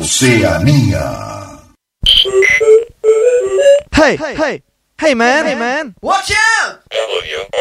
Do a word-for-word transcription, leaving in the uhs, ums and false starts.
Oceania. Hey, hey, hey, man, hey, man. Watch out! W